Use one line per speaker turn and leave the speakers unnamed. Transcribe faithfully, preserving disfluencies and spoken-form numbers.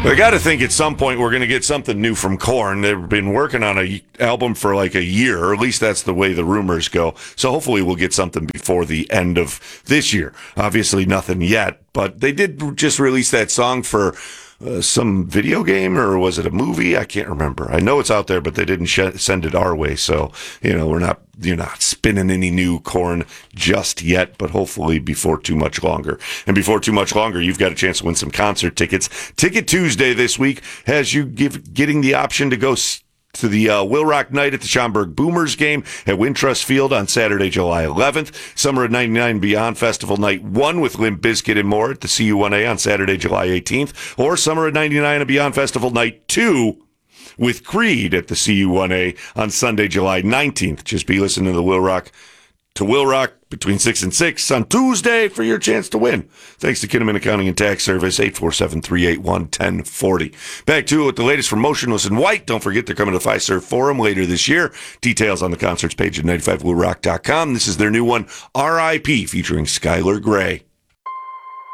I got to think at some point we're going to get something new from Korn. They've been working on a album for like a year, or at least that's the way the rumors go. So hopefully we'll get something before the end of this year. Obviously nothing yet, but they did just release that song for uh, some video game, or was it a movie? I can't remember. I know it's out there, but they didn't sh- send it our way. So, you know, we're not, you're not spinning any new Korn just yet, but hopefully before too much longer. And before too much longer, you've got a chance to win some concert tickets. Ticket Tuesday this week has you give, getting the option to go s- to the uh, Will Rock Night at the Schaumburg Boomers game at Wintrust Field on Saturday, July eleventh. Summer of ninety-nine Beyond Festival Night one with Limp Bizkit and more at the C U one A on Saturday, July eighteenth. Or Summer of ninety-nine and Beyond Festival Night two with Creed at the C U one A on Sunday, July nineteenth. Just be listening to the Will Rock to Will Rock between six and six on Tuesday for your chance to win. Thanks to Kinnaman Accounting and Tax Service, eight four seven, three eight one, one zero four zero. Back to it with the latest from Motionless in White. Don't forget they're coming to the Fiserv Forum later this year. Details on the concerts page at ninety-five blue rock dot com. This is their new one, R I P, featuring Skylar Grey.